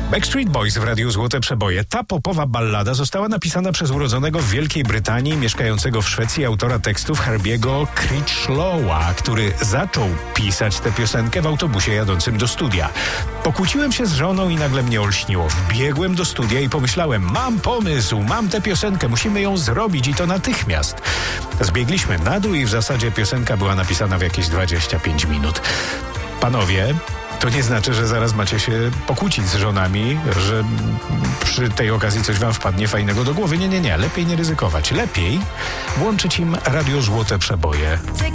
Backstreet Boys w Radiu Złote Przeboje. Ta popowa ballada została napisana przez urodzonego w Wielkiej Brytanii, mieszkającego w Szwecji autora tekstów Herbiego Critchlowa, który zaczął pisać tę piosenkę w autobusie jadącym do studia. Pokłóciłem się z żoną i nagle mnie olśniło. Wbiegłem do studia i pomyślałem, mam pomysł, mam tę piosenkę, musimy ją zrobić i to natychmiast. Zbiegliśmy na dół i w zasadzie piosenka była napisana w jakieś 25 minut. Panowie, to nie znaczy, że zaraz macie się pokłócić z żonami, że przy tej okazji coś wam wpadnie fajnego do głowy. Nie. Lepiej nie ryzykować. Lepiej włączyć im Radio Złote Przeboje.